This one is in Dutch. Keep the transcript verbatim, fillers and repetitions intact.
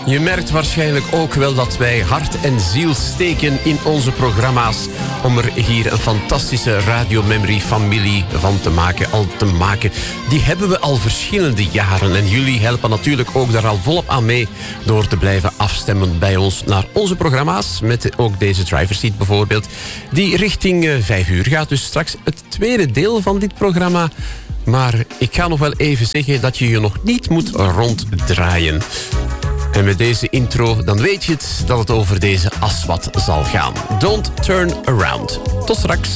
Je merkt waarschijnlijk ook wel dat wij hart en ziel steken in onze programma's om er hier een fantastische Radio Memory familie van te maken, al te maken. Die hebben we al verschillende jaren en jullie helpen natuurlijk ook daar al volop aan mee door te blijven afstemmen bij ons naar onze programma's, met ook deze Driver Seat bijvoorbeeld, die richting uh, vijf uur gaat. Dus straks het tweede deel van dit programma. Maar ik ga nog wel even zeggen dat je je nog niet moet ronddraaien. En met deze intro, dan weet je het, dat het over deze Aswad zal gaan. Don't turn around. Tot straks.